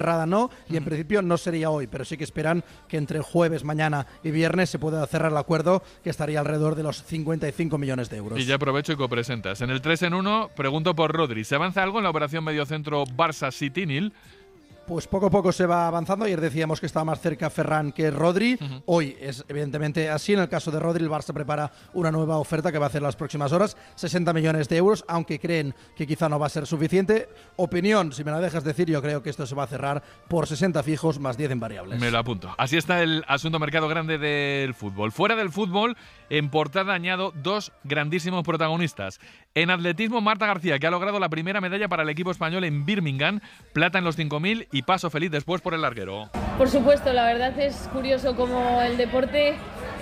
cerrada no, y en principio no sería hoy, pero sí que esperan que entre jueves, mañana y viernes se pueda cerrar el acuerdo, que estaría alrededor de los 55 millones de euros. Y ya aprovecho y copresentas. En el 3 en 1 pregunto por Rodri. ¿Se avanza algo en la operación mediocentro Barça-City-Nil? Pues poco a poco se va avanzando. Ayer decíamos que estaba más cerca Ferran que Rodri. Hoy es evidentemente así. En el caso de Rodri, el Barça prepara una nueva oferta que va a hacer las próximas horas, 60 millones de euros, aunque creen que quizá no va a ser suficiente. Opinión, si me la dejas decir, yo creo que esto se va a cerrar por 60 fijos más 10 en variables. Me lo apunto. Así está el asunto mercado grande del fútbol. Fuera del fútbol, en portada añado dos grandísimos protagonistas. En atletismo, Marta García, que ha logrado la primera medalla para el equipo español en Birmingham, plata en los 5000 y paso feliz después por el larguero. Por supuesto, la verdad es curioso cómo el deporte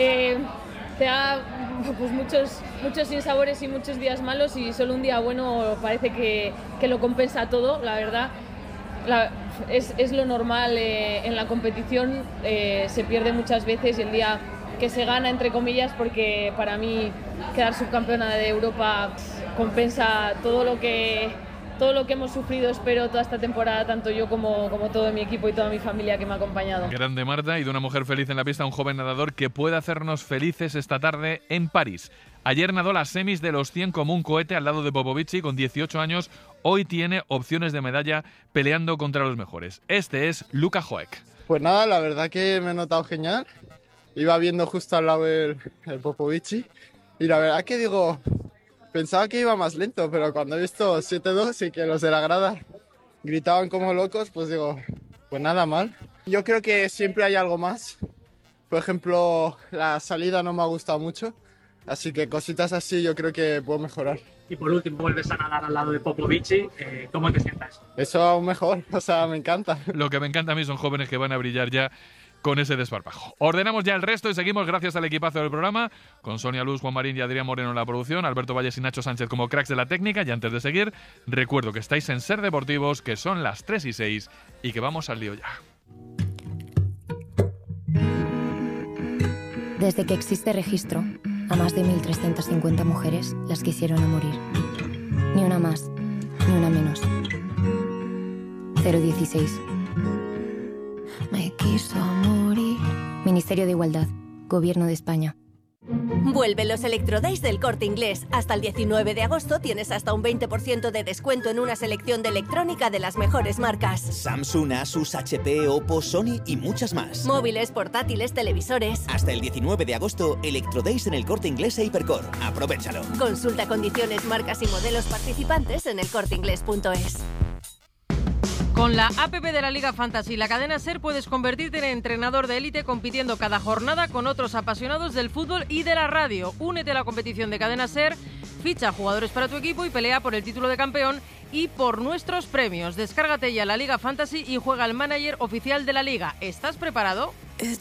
te da pues muchos sinsabores y muchos días malos, y solo un día bueno parece que lo compensa todo, la verdad. Es lo normal en la competición, se pierde muchas veces, y el día que se gana, entre comillas, porque para mí quedar subcampeona de Europa compensa todo lo que hemos sufrido, espero, toda esta temporada, tanto yo como todo mi equipo y toda mi familia que me ha acompañado. Grande Marta, y de una mujer feliz en la pista, un joven nadador que puede hacernos felices esta tarde en París. Ayer nadó las semis de los 100 como un cohete al lado de Popovici con 18 años. Hoy tiene opciones de medalla peleando contra los mejores. Este es Luka Hoek. Pues nada, la verdad que me he notado genial. Iba viendo justo al lado el Popovici y la verdad que digo, pensaba que iba más lento, pero cuando he visto 7-2 y que los de la grada gritaban como locos, pues digo, pues nada mal. Yo creo que siempre hay algo más. Por ejemplo, la salida no me ha gustado mucho, así que cositas así yo creo que puedo mejorar. Y por último, vuelves a nadar al lado de Popovici. ¿Cómo te sientas? Eso aún mejor, o sea, me encanta. Lo que me encanta a mí son jóvenes que van a brillar ya con ese desparpajo. Ordenamos ya el resto y seguimos gracias al equipazo del programa, con Sonia Luz, Juan Marín y Adrián Moreno en la producción, Alberto Valles y Nacho Sánchez como cracks de la técnica. Y antes de seguir, recuerdo que estáis en Ser Deportivos, que son las 3:06 y que vamos al lío ya. Desde que existe registro, a más de 1.350 mujeres las quisieron a morir. Ni una más, ni una menos. 016. Me quiso morir. Ministerio de Igualdad, Gobierno de España. Vuelven los Electrodays del Corte Inglés. Hasta el 19 de agosto tienes hasta un 20% de descuento en una selección de electrónica de las mejores marcas. Samsung, Asus, HP, Oppo, Sony y muchas más. Móviles, portátiles, televisores. Hasta el 19 de agosto, Electrodays en el Corte Inglés e Hipercor. Aprovechalo. Consulta condiciones, marcas y modelos participantes en elcorteinglés.es. Con la APP de la Liga Fantasy, la cadena SER, puedes convertirte en entrenador de élite compitiendo cada jornada con otros apasionados del fútbol y de la radio. Únete a la competición de cadena SER, ficha jugadores para tu equipo y pelea por el título de campeón y por nuestros premios. Descárgate ya la Liga Fantasy y juega al manager oficial de la Liga. ¿Estás preparado?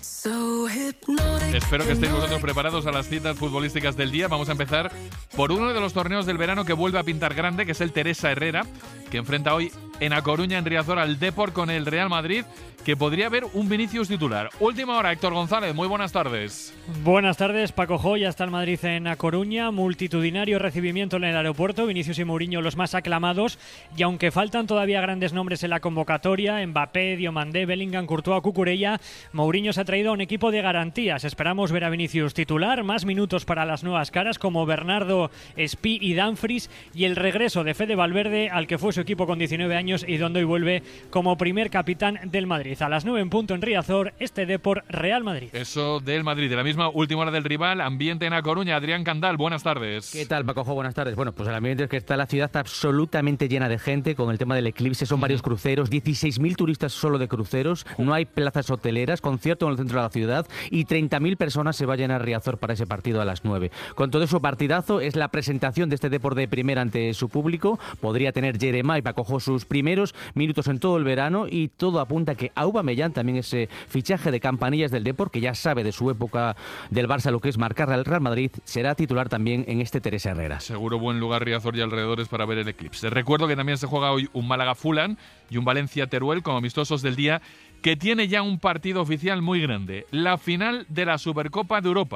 Espero que estéis vosotros preparados a las citas futbolísticas del día. Vamos a empezar por uno de los torneos del verano que vuelve a pintar grande, que es el Teresa Herrera, que enfrenta hoy en A Coruña, en Riazor, al Depor con el Real Madrid, que podría haber un Vinicius titular. Última hora, Héctor González, muy buenas tardes. Buenas tardes, Paco Jo. Ya está el Madrid en A Coruña, multitudinario recibimiento en el aeropuerto, Vinicius y Mourinho los más aclamados, y aunque faltan todavía grandes nombres en la convocatoria, Mbappé, Diomandé, Bellingham, Courtois, Cucurella, Mourinho se ha traído a un equipo de garantías. Esperamos ver a Vinicius titular, más minutos para las nuevas caras como Bernardo, Spi y Dumfries, y el regreso de Fede Valverde, al que fue su equipo con 19 años y donde hoy vuelve como primer capitán del Madrid. A las 9 en punto en Riazor, este Depor Real Madrid. Eso del Madrid, de la misma última hora del rival, ambiente en A Coruña. Adrián Candal, buenas tardes. ¿Qué tal, Paco Jo? Buenas tardes. Bueno, pues el ambiente es que está la ciudad absolutamente llena de gente con el tema del eclipse. Son varios cruceros, 16.000 turistas solo de cruceros, no hay plazas hoteleras, concierto en el centro de la ciudad y 30.000 personas se vayan a Riazor para ese partido a las 9. Con todo eso, partidazo, es la presentación de este Depor de primera ante su público. Podría tener Jeremá y Paco Jo sus primeros minutos en todo el verano y todo apunta a que Aubameyang, también ese fichaje de campanillas del Depor, que ya sabe de su época del Barça lo que es marcar al Real Madrid, será titular también en este Teresa Herrera. Seguro buen lugar Riazor y alrededores para ver el eclipse. Recuerdo que también se juega hoy un Málaga-Fulham y un Valencia-Teruel como amistosos del día, que tiene ya un partido oficial muy grande, la final de la Supercopa de Europa.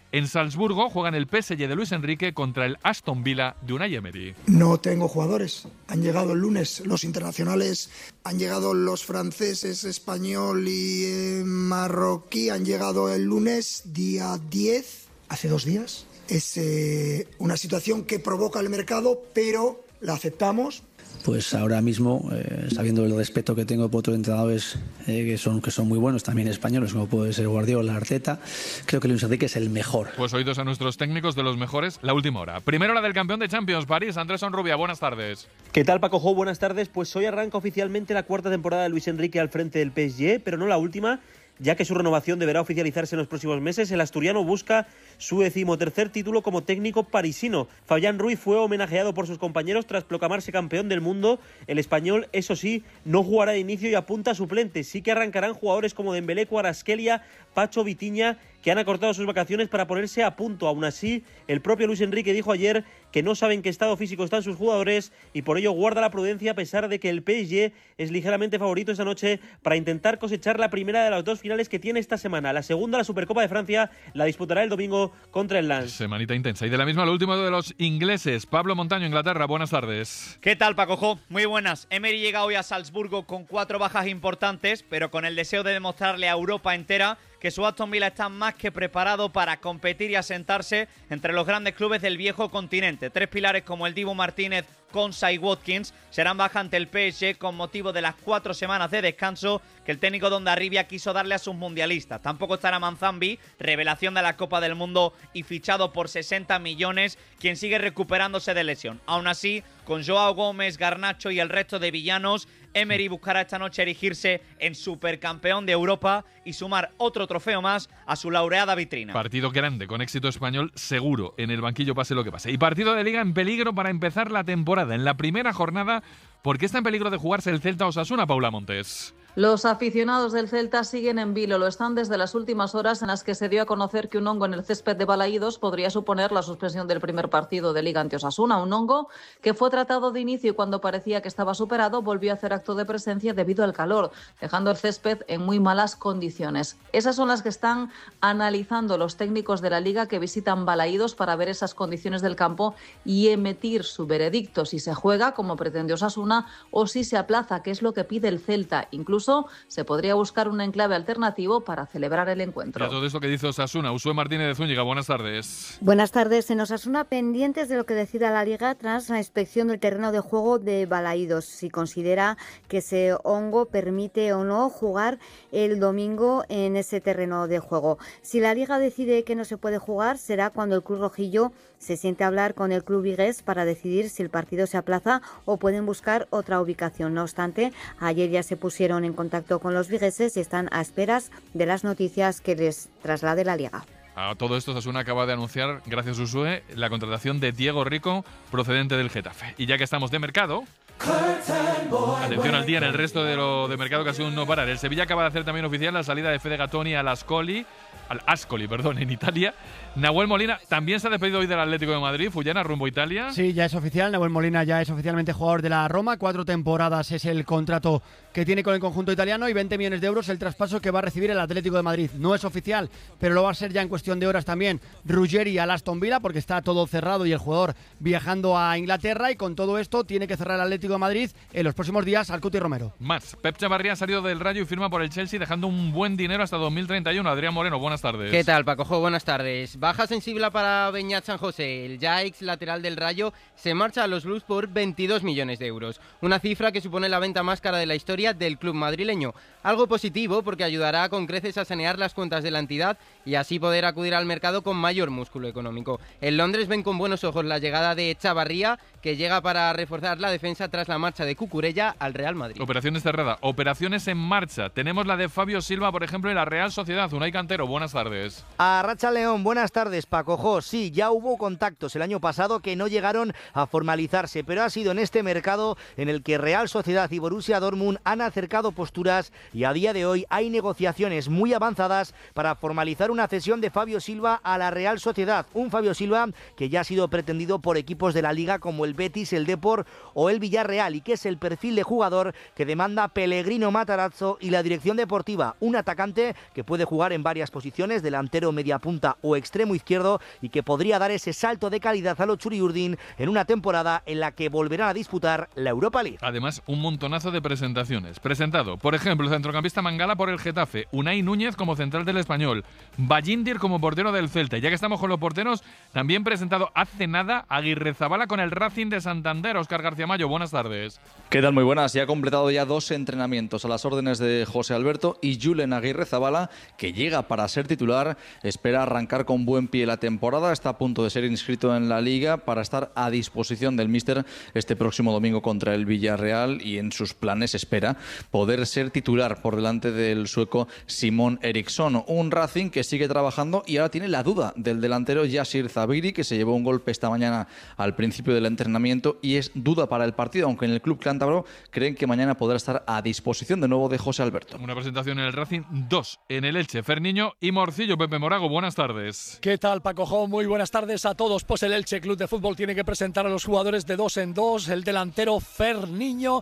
En Salzburgo juegan el PSG de Luis Enrique contra el Aston Villa de Unai Emery. No tengo jugadores. Han llegado el lunes los internacionales, han llegado los franceses, español y marroquí, han llegado el lunes, día 10, hace 2 días. Es una situación que provoca el mercado, pero la aceptamos. Pues ahora mismo, sabiendo el respeto que tengo por otros entrenadores que son muy buenos, también españoles, como puede ser Guardiola, Arteta, creo que Luis Enrique es el mejor. Pues oídos a nuestros técnicos de los mejores, la última hora. Primero la del campeón de Champions, París, Andrés Onrubia, buenas tardes. ¿Qué tal, Paco Jo? Buenas tardes. Pues hoy arranca oficialmente la 4ª temporada de Luis Enrique al frente del PSG, pero no la última, ya que su renovación deberá oficializarse en los próximos meses. El asturiano busca su 13º título como técnico parisino. Fabián Ruiz fue homenajeado por sus compañeros tras proclamarse campeón del mundo. El español, eso sí, no jugará de inicio y apunta a suplente. Sí que arrancarán jugadores como Dembélé, Kvaratskhelia, Pacho, Vitinha, que han acortado sus vacaciones para ponerse a punto. Aún así, el propio Luis Enrique dijo ayer que no sabe en qué estado físico están sus jugadores y por ello guarda la prudencia a pesar de que el PSG es ligeramente favorito esta noche para intentar cosechar la primera de las 2 finales que tiene esta semana. La segunda, la Supercopa de Francia, la disputará el domingo contra el Lens. Semanita intensa. Y de la misma, lo último de los ingleses. Pablo Montaño, Inglaterra, buenas tardes. ¿Qué tal, Paco Jo? Muy buenas. Emery llega hoy a Salzburgo con 4 bajas importantes, pero con el deseo de demostrarle a Europa entera que su Aston Villa está más que preparado para competir y asentarse entre los grandes clubes del viejo continente. 3 pilares como el Dibu Martínez, Konsa y Watkins serán baja ante el PSG con motivo de las 4 semanas de descanso que el técnico Dondarribia quiso darle a sus mundialistas. Tampoco estará Manzambi, revelación de la Copa del Mundo y fichado por 60 millones, quien sigue recuperándose de lesión. Aún así, con Joao Gómez, Garnacho y el resto de villanos, Emery buscará esta noche erigirse en supercampeón de Europa y sumar otro trofeo más a su laureada vitrina. Partido grande, con éxito español seguro, en el banquillo pase lo que pase. Y partido de Liga en peligro para empezar la temporada. En la primera jornada, ¿por qué está en peligro de jugarse el Celta Osasuna, Paula Montes? Los aficionados del Celta siguen en vilo, lo están desde las últimas horas en las que se dio a conocer que un hongo en el césped de Balaídos podría suponer la suspensión del primer partido de Liga ante Osasuna. Un hongo que fue tratado de inicio y cuando parecía que estaba superado volvió a hacer acto de presencia debido al calor, dejando el césped en muy malas condiciones. Esas son las que están analizando los técnicos de la Liga que visitan Balaídos para ver esas condiciones del campo y emitir su veredicto si se juega, como pretende Osasuna, o si se aplaza, que es lo que pide el Celta. Incluso se podría buscar un enclave alternativo para celebrar el encuentro. Y a todo esto que dice Osasuna, Usué Martínez de Zúñiga, buenas tardes. Buenas tardes. En Osasuna, pendientes de lo que decida la Liga tras la inspección del terreno de juego de Balaídos, si considera que ese hongo permite o no jugar el domingo en ese terreno de juego. Si la Liga decide que no se puede jugar, será cuando el club rojillo se siente a hablar con el club vigués para decidir si el partido se aplaza o pueden buscar otra ubicación. No obstante, ayer ya se pusieron en contacto con los vigueses y están a esperas de las noticias que les traslade la Liga. A todo esto, Osasuna acaba de anunciar, gracias a Usué, la contratación de Diego Rico, procedente del Getafe. Y ya que estamos de mercado, atención al día en el resto de lo de mercado que ha sido un no parar. El Sevilla acaba de hacer también oficial la salida de Fede Gattoni al Ascoli, en Italia. Nahuel Molina también se ha despedido hoy del Atlético de Madrid. Fullana, rumbo a Italia. Sí, ya es oficial. Nahuel Molina ya es oficialmente jugador de la Roma. 4 temporadas es el contrato que tiene con el conjunto italiano y 20 millones de euros el traspaso que va a recibir el Atlético de Madrid. No es oficial, pero lo va a ser ya en cuestión de horas también Ruggeri al Aston Villa, porque está todo cerrado y el jugador viajando a Inglaterra, y con todo esto tiene que cerrar el Atlético de Madrid en los próximos días al Cuti Romero. Más, Pep Chavarría ha salido del Rayo y firma por el Chelsea, dejando un buen dinero hasta 2031. Adrián Moreno, buenas tardes. ¿Qué tal, Paco Jo? Buenas tardes. Baja sensible para Beñat San José. El ya ex lateral del Rayo se marcha a los Blues por 22 millones de euros. Una cifra que supone la venta más cara de la historia del club madrileño. Algo positivo porque ayudará con creces a sanear las cuentas de la entidad y así poder acudir al mercado con mayor músculo económico. En Londres ven con buenos ojos la llegada de Chavarría, que llega para reforzar la defensa tras la marcha de Cucurella al Real Madrid. Operaciones cerrada, operaciones en marcha. Tenemos la de Fabio Silva, por ejemplo, en la Real Sociedad. Unai Cantero, buenas tardes. Arracha León, buenas tardes, Paco Jo. Sí, ya hubo contactos el año pasado que no llegaron a formalizarse, pero ha sido en este mercado en el que Real Sociedad y Borussia Dortmund han acercado posturas y a día de hoy hay negociaciones muy avanzadas para formalizar una cesión de Fabio Silva a la Real Sociedad. Un Fabio Silva que ya ha sido pretendido por equipos de la Liga como el Betis, el Depor o el Villarreal. Villarreal y que es el perfil de jugador que demanda Pellegrino Matarazzo y la dirección deportiva. Un atacante que puede jugar en varias posiciones, delantero, mediapunta o extremo izquierdo, y que podría dar ese salto de calidad a los Txuri-Urdin en una temporada en la que volverán a disputar la Europa League. Además, un montonazo de presentaciones. Presentado, por ejemplo, el centrocampista Mangala por el Getafe, Unai Núñez como central del Español, Ballíndir como portero del Celta. Ya que estamos con los porteros, también presentado hace nada Aguirrezabala con el Racing de Santander. Óscar García Mayo, buenas tardes. ¿Qué tal? Muy buenas. Ya ha completado ya 2 entrenamientos a las órdenes de José Alberto, y Julen Aguirrezabala, que llega para ser titular, espera arrancar con buen pie la temporada. Está a punto de ser inscrito en la Liga para estar a disposición del míster este próximo domingo contra el Villarreal, y en sus planes espera poder ser titular por delante del sueco Simon Eriksson. Un Racing que sigue trabajando y ahora tiene la duda del delantero Yasir Zabiri, que se llevó un golpe esta mañana al principio del entrenamiento y es duda para el partido, aunque en el club cántabro creen que mañana podrá estar a disposición de nuevo de José Alberto. Una presentación en el Racing, 2 en el Elche. Ferniño y Morcillo. Pepe Morago, buenas tardes. ¿Qué tal, Paco Jo? Muy buenas tardes a todos. Pues el Elche Club de Fútbol tiene que presentar a los jugadores de 2 en 2. El delantero Ferniño,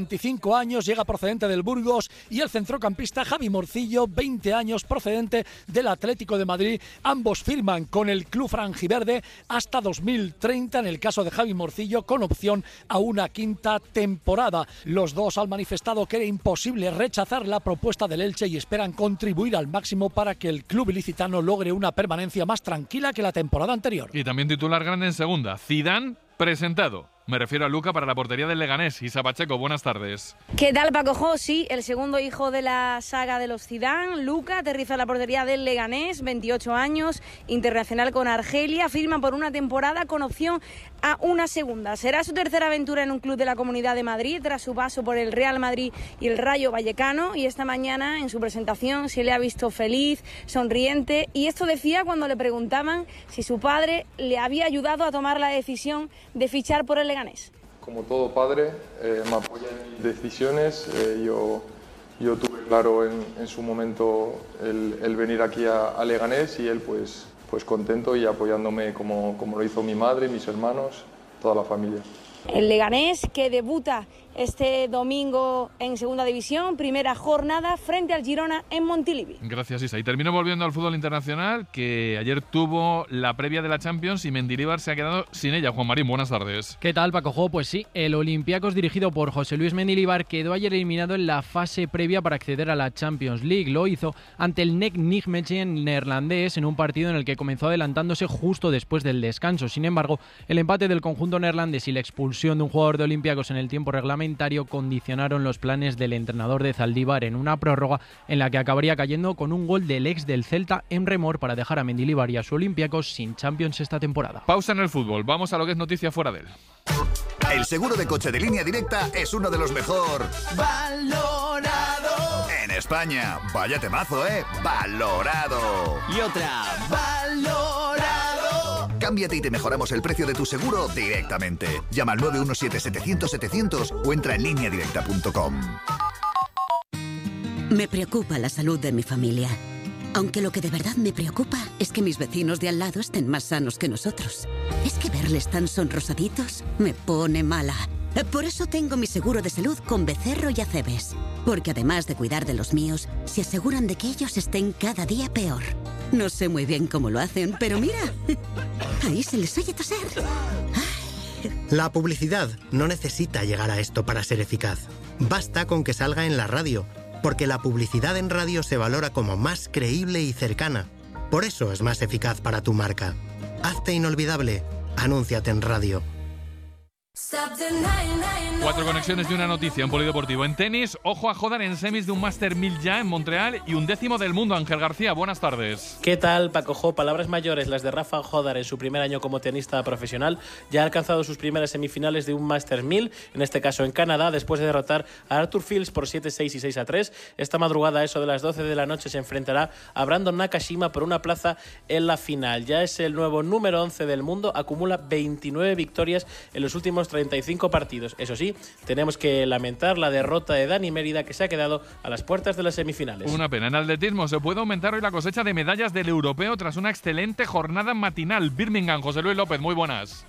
25 años, llega procedente del Burgos, y el centrocampista Javi Morcillo, 20 años, procedente del Atlético de Madrid. Ambos firman con el club franjiverde hasta 2030, en el caso de Javi Morcillo, con opción a una 5ª temporada. Los dos han manifestado que era imposible rechazar la propuesta del Elche y esperan contribuir al máximo para que el club ilicitano logre una permanencia más tranquila que la temporada anterior. Y también titular grande en segunda, Zidane presentado. Me refiero a Luca para la portería del Leganés. Isa Pacheco, buenas tardes. ¿Qué tal, Paco Jo? Sí, el segundo hijo de la saga de los Zidane, Luca, aterriza en la portería del Leganés, 28 años, internacional con Argelia, firma por una temporada con opción a una segunda. Será su tercera aventura en un club de la Comunidad de Madrid, tras su paso por el Real Madrid y el Rayo Vallecano, y esta mañana en su presentación se le ha visto feliz, sonriente, y esto decía cuando le preguntaban si su padre le había ayudado a tomar la decisión de fichar por el Leganés. Como todo padre, me apoya en mis decisiones. Yo tuve claro en su momento el venir aquí a Leganés, y él pues contento y apoyándome como lo hizo mi madre, mis hermanos, toda la familia. El Leganés, que debuta este domingo en Segunda División, primera jornada frente al Girona en Montilivi. Gracias, Isa. Y termino volviendo al fútbol internacional, que ayer tuvo la previa de la Champions y Mendilibar se ha quedado sin ella. Juan Marín, buenas tardes. ¿Qué tal, Paco Jo? Pues sí, el Olympiacos, dirigido por José Luis Mendilibar, quedó ayer eliminado en la fase previa para acceder a la Champions League. Lo hizo ante el NEC Nijmegen neerlandés en un partido en el que comenzó adelantándose justo después del descanso. Sin embargo, el empate del conjunto neerlandés y la expulsión de un jugador de Olympiacos en el tiempo reglamentario condicionaron los planes del entrenador de Zaldívar en una prórroga en la que acabaría cayendo con un gol del ex del Celta, Emre Mor, para dejar a Mendilibar y a su Olympiacos sin Champions esta temporada. Pausa en el fútbol, vamos a lo que es noticia fuera de él. El seguro de coche de Línea Directa es uno de los mejor valorado en España. Vaya temazo, valorado. Y otra, valorado. Cámbiate y te mejoramos el precio de tu seguro directamente. Llama al 917-700-700 o entra en lineadirecta.com. Me preocupa la salud de mi familia. Aunque lo que de verdad me preocupa es que mis vecinos de al lado estén más sanos que nosotros. Es que verles tan sonrosaditos me pone mala. Por eso tengo mi seguro de salud con Becerro y Acebes. Porque además de cuidar de los míos, se aseguran de que ellos estén cada día peor. No sé muy bien cómo lo hacen, pero mira, ahí se les oye toser. La publicidad no necesita llegar a esto para ser eficaz. Basta con que salga en la radio, porque la publicidad en radio se valora como más creíble y cercana. Por eso es más eficaz para tu marca. Hazte inolvidable. Anúnciate en radio. 4 conexiones y una noticia en polideportivo. En tenis, ojo a Hodar en semis de un Master 1000 ya en Montreal y 11º del mundo. Ángel García, buenas tardes. ¿Qué tal, Paco Jo? Palabras mayores las de Rafa Hodar en su primer año como tenista profesional. Ya ha alcanzado sus primeras semifinales de un Master 1000, en este caso en Canadá, después de derrotar a Arthur Fields por 7-6 y 6-3. Esta madrugada, a eso de las 12 de la noche, se enfrentará a Brandon Nakashima por una plaza en la final. Ya es el nuevo número 11 del mundo, acumula 29 victorias en los últimos 35 partidos. Eso sí, tenemos que lamentar la derrota de Dani Mérida, que se ha quedado a las puertas de las semifinales. Una pena. En atletismo se puede aumentar hoy la cosecha de medallas del europeo tras una excelente jornada matinal. Birmingham, José Luis López, muy buenas.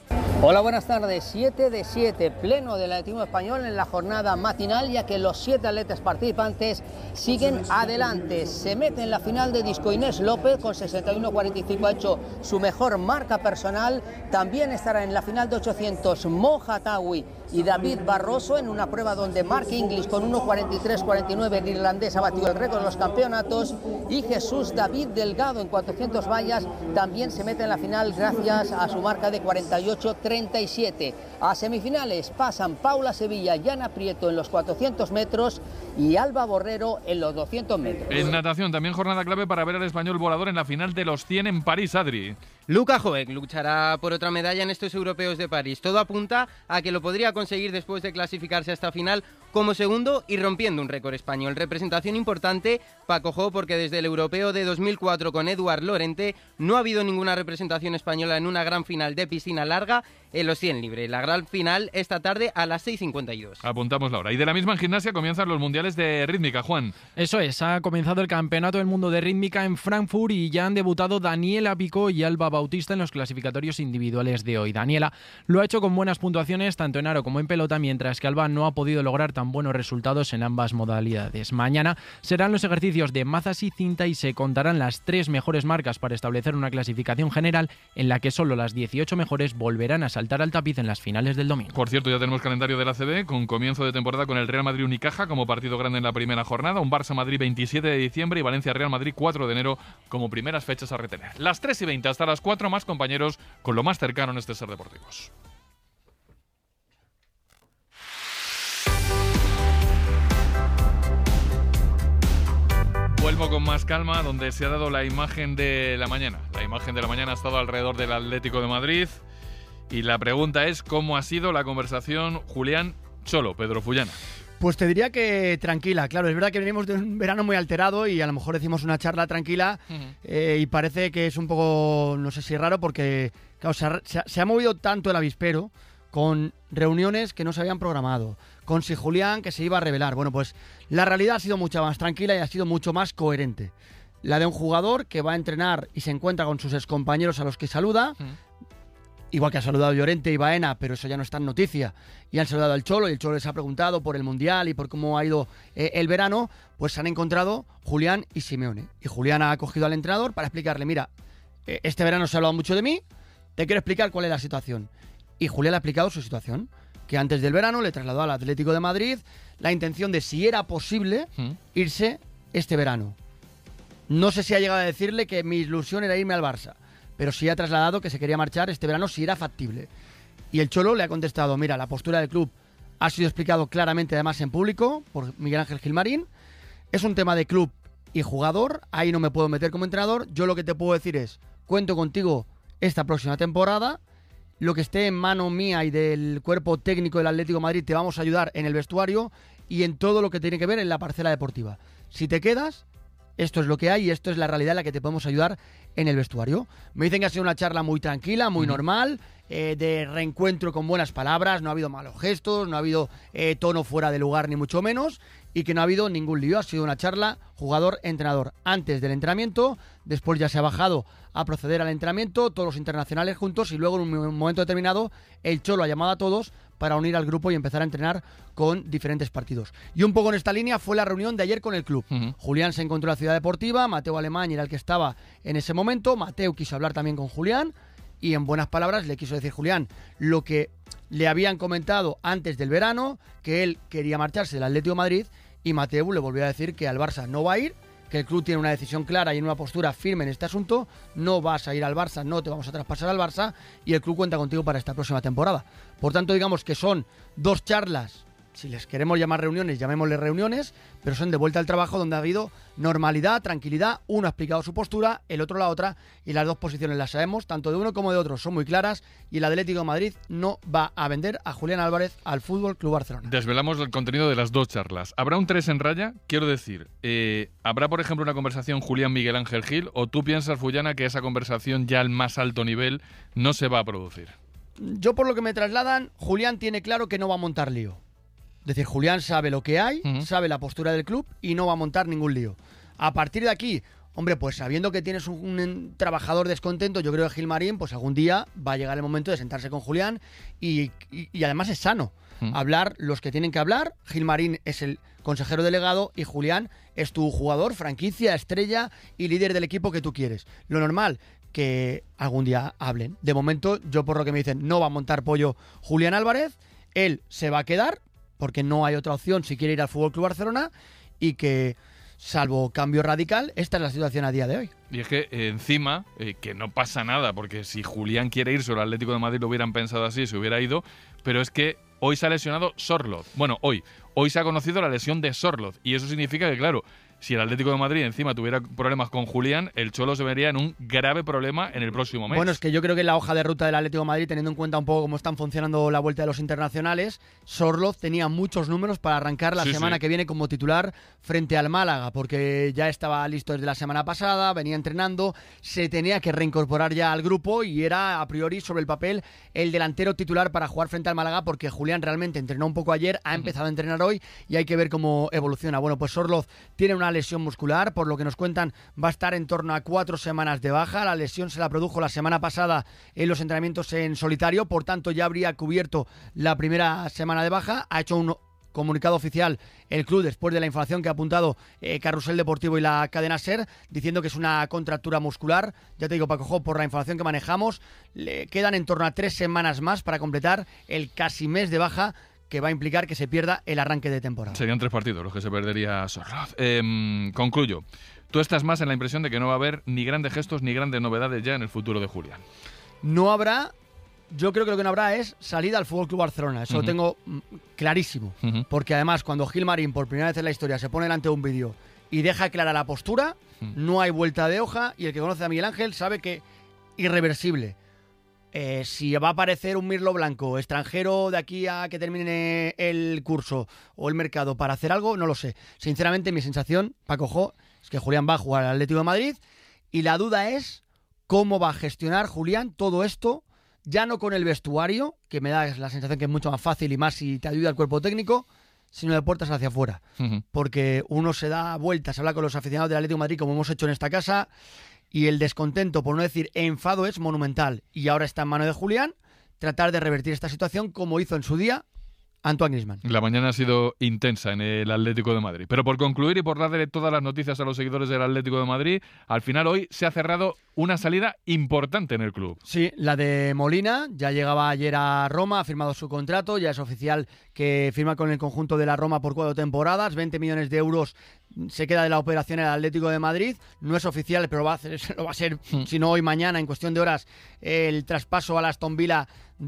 Hola, buenas tardes. 7 de 7, pleno del atletismo español en la jornada matinal, ya que los 7 atletas participantes siguen adelante. Se mete en la final de disco Inés López, con 61.45 ha hecho su mejor marca personal. También estará en la final de 800 Moja Tawi y David Barroso, en una prueba donde Mark Inglis con 1.43.49, el irlandés, ha batido el récord de los campeonatos. Y Jesús David Delgado en 400 vallas también se mete en la final gracias a su marca de 48.37. A semifinales pasan Paula Sevilla y Ana Prieto en los 400 metros y Alba Borrero en los 200 metros. En natación, también jornada clave para ver al español volador en la final de los 100 en París, Adri. Luka Joek luchará por otra medalla en estos europeos de París. Todo apunta a que lo podría conseguir después de clasificarse a esta final como segundo y rompiendo un récord español. Representación importante, Paco Jo, porque desde el europeo de 2004 con Eduard Lorente no ha habido ninguna representación española en una gran final de piscina larga en los 100 libre. La gran final esta tarde a las 6:52. Apuntamos la hora. Y de la misma en gimnasia comienzan los mundiales de rítmica, Juan. Eso es, ha comenzado el Campeonato del Mundo de Rítmica en Frankfurt y ya han debutado Daniela Picó y Alba Bautista en los clasificatorios individuales de hoy. Daniela lo ha hecho con buenas puntuaciones tanto en aro como en pelota, mientras que Alba no ha podido lograr tan buenos resultados en ambas modalidades. Mañana serán los ejercicios de mazas y cinta y se contarán las 3 mejores marcas para establecer una clasificación general en la que solo las 18 mejores volverán a saltar al tapiz en las finales del domingo. Por cierto, ya tenemos calendario del ACB con comienzo de temporada con el Real Madrid Unicaja como partido grande en la primera jornada, un Barça-Madrid 27 de diciembre y Valencia-Real Madrid 4 de enero como primeras fechas a retener. Las 3:20 hasta las 4, más compañeros con lo más cercano en este Ser Deportivos. Vuelvo con más calma, donde se ha dado la imagen de la mañana. La imagen de la mañana ha estado alrededor del Atlético de Madrid. Y la pregunta es, ¿cómo ha sido la conversación Julián Cholo, Pedro Fullana? Pues te diría que tranquila. Claro, es verdad que venimos de un verano muy alterado y a lo mejor decimos una charla tranquila y parece que es un poco, no sé si raro, porque claro, se ha movido tanto el avispero con reuniones que no se habían programado, con si Julián que se iba a revelar. Bueno, pues la realidad ha sido mucho más tranquila y ha sido mucho más coherente. La de un jugador que va a entrenar y se encuentra con sus excompañeros a los que saluda, igual que ha saludado Llorente y Baena, pero eso ya no está en noticia, y han saludado al Cholo, y el Cholo les ha preguntado por el Mundial y por cómo ha ido el verano, pues se han encontrado Julián y Simeone. Y Julián ha acogido al entrenador para explicarle, mira, este verano se ha hablado mucho de mí, te quiero explicar cuál es la situación. Y Julián le ha explicado su situación, que antes del verano le trasladó al Atlético de Madrid la intención de, si era posible, irse este verano. No sé si ha llegado a decirle que mi ilusión era irme al Barça, pero sí ha trasladado que se quería marchar este verano si era factible. Y el Cholo le ha contestado, mira, la postura del club ha sido explicado claramente, además en público, por Miguel Ángel Gilmarín. Es un tema de club y jugador, ahí no me puedo meter como entrenador. Yo lo que te puedo decir es, cuento contigo esta próxima temporada, lo que esté en mano mía y del cuerpo técnico del Atlético de Madrid te vamos a ayudar en el vestuario y en todo lo que tiene que ver en la parcela deportiva. Si te quedas, esto es lo que hay y esto es la realidad en la que te podemos ayudar en el vestuario. Me dicen que ha sido una charla muy tranquila, muy normal, de reencuentro con buenas palabras, no ha habido malos gestos, no ha habido tono fuera de lugar ni mucho menos, y que no ha habido ningún lío. Ha sido una charla jugador-entrenador antes del entrenamiento, después ya se ha bajado a proceder al entrenamiento, todos los internacionales juntos, y luego en un momento determinado el Cholo ha llamado a todos para unir al grupo y empezar a entrenar con diferentes partidos. Y un poco en esta línea fue la reunión de ayer con el club. Julián se encontró en la Ciudad Deportiva, Mateo Alemán era el que estaba en ese momento, Mateo quiso hablar también con Julián y en buenas palabras le quiso decir Julián lo que le habían comentado antes del verano, que él quería marcharse del Atlético de Madrid, y Mateo le volvió a decir que al Barça no va a ir, que el club tiene una decisión clara y en una postura firme en este asunto, no vas a ir al Barça, no te vamos a traspasar al Barça y el club cuenta contigo para esta próxima temporada. Por tanto, digamos que son dos charlas, si les queremos llamar reuniones, llamémosle reuniones, pero son de vuelta al trabajo donde ha habido normalidad, tranquilidad, uno ha explicado su postura, el otro la otra, y las dos posiciones las sabemos, tanto de uno como de otro son muy claras, y el Atlético de Madrid no va a vender a Julián Álvarez al Fútbol Club Barcelona. Desvelamos el contenido de las dos charlas. ¿Habrá un 3 en raya? Quiero decir, ¿habrá por ejemplo una conversación Julián-Miguel Ángel Gil, o tú piensas, Fullana, que esa conversación ya al más alto nivel no se va a producir? Yo, por lo que me trasladan, Julián tiene claro que no va a montar lío. Es decir, Julián sabe lo que hay, sabe la postura del club y no va a montar ningún lío. A partir de aquí, Hombre, pues sabiendo que tienes un trabajador descontento, yo creo que Gilmarín, pues algún día va a llegar el momento de sentarse con Julián y además es sano. Hablar los que tienen que hablar. Gilmarín es el consejero delegado y Julián es tu jugador, franquicia, estrella y líder del equipo que tú quieres. Lo normal, que algún día hablen. De momento, yo por lo que me dicen, no va a montar pollo Julián Álvarez. Él se va a quedar porque no hay otra opción si quiere ir al FC Barcelona y que, salvo cambio radical, esta es la situación a día de hoy. Y es que encima, que no pasa nada, porque si Julián quiere irse o el Atlético de Madrid lo hubieran pensado así, se hubiera ido, pero es que hoy se ha lesionado Sorloth. Bueno, hoy se ha conocido la lesión de Sorloth y eso significa que, claro, si el Atlético de Madrid encima tuviera problemas con Julián, el Cholo se vería en un grave problema en el próximo mes. Bueno, es que yo creo que la hoja de ruta del Atlético de Madrid, teniendo en cuenta un poco cómo están funcionando la vuelta de los internacionales, Sorloth tenía muchos números para arrancar la semana que viene como titular frente al Málaga, porque ya estaba listo desde la semana pasada, venía entrenando, se tenía que reincorporar ya al grupo y era a priori sobre el papel el delantero titular para jugar frente al Málaga, porque Julián realmente entrenó un poco ayer, ha empezado a entrenar hoy y hay que ver cómo evoluciona. Bueno, pues Sorloth tiene una lesión muscular, por lo que nos cuentan va a estar en torno a 4 semanas de baja. La lesión se la produjo la semana pasada en los entrenamientos en solitario, por tanto ya habría cubierto la primera semana de baja. Ha hecho un comunicado oficial el club después de la información que ha apuntado Carrusel Deportivo y la cadena SER, diciendo que es una contractura muscular. Ya te digo, Paco, por la información que manejamos, le quedan en torno a 3 semanas más para completar el casi mes de baja que va a implicar que se pierda el arranque de temporada. Serían 3 partidos los que se perdería Sorloth. Concluyo. Tú estás más en la impresión de que no va a haber ni grandes gestos ni grandes novedades ya en el futuro de Julián. No habrá. Yo creo que lo que no habrá es salida al FC Barcelona. Eso lo tengo clarísimo. Porque además, cuando Gilmarín, por primera vez en la historia, se pone delante de un vídeo y deja clara la postura, no hay vuelta de hoja, y el que conoce a Miguel Ángel sabe que irreversible. Si va a aparecer un Mirlo Blanco extranjero de aquí a que termine el curso o el mercado para hacer algo, no lo sé. Sinceramente, mi sensación, Paco, es que Julián va a jugar al Atlético de Madrid y la duda es cómo va a gestionar Julián todo esto, ya no con el vestuario, que me da la sensación que es mucho más fácil y más si te ayuda el cuerpo técnico, sino de puertas hacia afuera. Porque uno se da vueltas, habla con los aficionados del Atlético de Madrid como hemos hecho en esta casa, y el descontento, por no decir enfado, es monumental. Y ahora está en mano de Julián tratar de revertir esta situación como hizo en su día Antoine Griezmann. La mañana ha sido intensa en el Atlético de Madrid. Pero por concluir y por darle todas las noticias a los seguidores del Atlético de Madrid, al final hoy se ha cerrado una salida importante en el club. Sí, la de Molina, ya llegaba ayer a Roma, ha firmado su contrato, ya es oficial que firma con el conjunto de la Roma por 4 temporadas, 20 millones de euros se queda de la operación el Atlético de Madrid. No es oficial, pero lo va a ser, si no hoy, mañana, en cuestión de horas, el traspaso al Aston Villa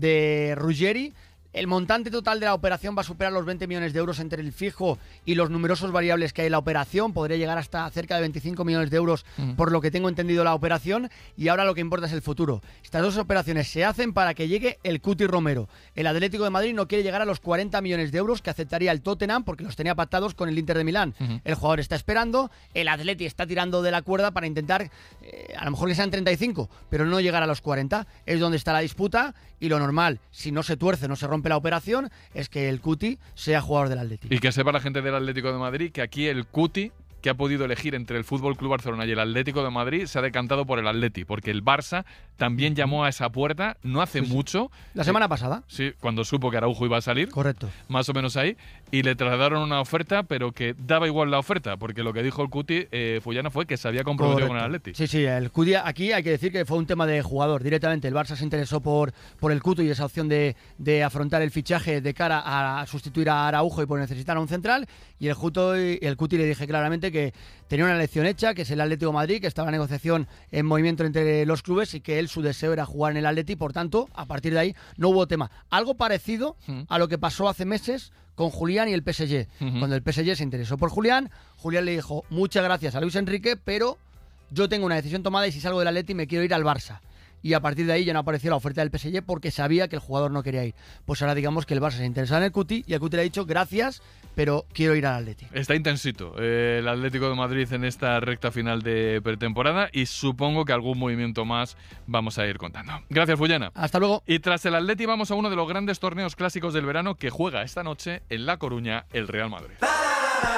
de Ruggeri. El montante total de la operación va a superar los 20 millones de euros entre el fijo y los numerosos variables que hay en la operación. Podría llegar hasta cerca de 25 millones de euros, por lo que tengo entendido la operación. Y ahora lo que importa es el futuro. Estas dos operaciones se hacen para que llegue el Cuti Romero. El Atlético de Madrid no quiere llegar a los 40 millones de euros que aceptaría el Tottenham porque los tenía pactados con el Inter de Milán. El jugador está esperando, el Atleti está tirando de la cuerda para intentar, a lo mejor que sean 35, pero no llegar a los 40. Es donde está la disputa y lo normal, si no se tuerce, no se rompe la operación, es que el Cuti sea jugador del Atlético. Y que sepa la gente del Atlético de Madrid que aquí el Cuti, que ha podido elegir entre el FC Barcelona y el Atlético de Madrid, se ha decantado por el Atleti, porque el Barça también llamó a esa puerta no hace mucho. La semana pasada. Sí, cuando supo que Araujo iba a salir. Correcto. Más o menos ahí. Y le trasladaron una oferta, pero que daba igual la oferta, porque lo que dijo el Cuti, Fullana, fue que se había comprometido con el Atleti. Sí, el Cuti aquí hay que decir que fue un tema de jugador. Directamente el Barça se interesó por el Cuti y esa opción de afrontar el fichaje de cara a sustituir a Araujo y por necesitar a un central. Y el Cuti le dije claramente que tenía una elección hecha, que es el Atlético de Madrid, que estaba en negociación en movimiento entre los clubes y que su deseo era jugar en el Atleti. Por tanto, a partir de ahí no hubo tema. Algo parecido a lo que pasó hace meses con Julián y el PSG. Cuando el PSG se interesó por Julián, Julián le dijo muchas gracias a Luis Enrique, pero yo tengo una decisión tomada y si salgo del Atleti me quiero ir al Barça. Y a partir de ahí ya no apareció la oferta del PSG porque sabía que el jugador no quería ir. Pues ahora digamos que el Barça se interesaba en el Cuti y el Cuti le ha dicho gracias, pero quiero ir al Atleti. Está intensito el Atlético de Madrid en esta recta final de pretemporada y supongo que algún movimiento más vamos a ir contando. Gracias, Fullana. Hasta luego. Y tras el Atleti vamos a uno de los grandes torneos clásicos del verano que juega esta noche en La Coruña el Real Madrid.